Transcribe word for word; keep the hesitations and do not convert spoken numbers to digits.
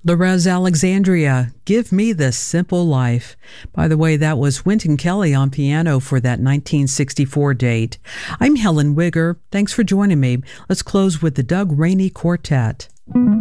Lorez Alexandria, Give Me This Simple Life. By the way, that was Wynton Kelly on piano for that nineteen sixty-four date. I'm Helen Wigger. Thanks for joining me. Let's close with the Doug Rainey Quartet.